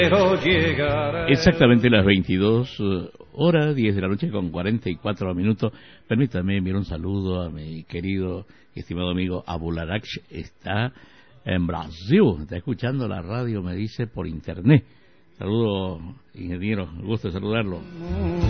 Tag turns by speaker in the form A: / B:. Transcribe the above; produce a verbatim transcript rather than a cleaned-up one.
A: Exactamente las veintidós horas, diez de la noche con cuarenta y cuatro minutos. Permítame enviar un saludo a mi querido y estimado amigo Abularach. Está en Brasil, está escuchando la radio, me dice, por internet. Saludo, ingeniero, gusto de saludarlo.